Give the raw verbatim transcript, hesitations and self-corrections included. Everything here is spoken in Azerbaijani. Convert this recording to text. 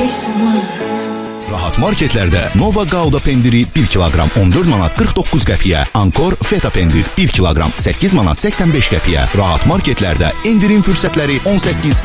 Rahat marketlərdə Nova Gouda pendiri bir kiloqram on dörd manat qırx doqquz qəpiyə, Ankor Feta pendir bir kiloqram səkkiz manat səksən beş qəpiyə. Rahat marketlərdə endirim fürsətləri on səkkiz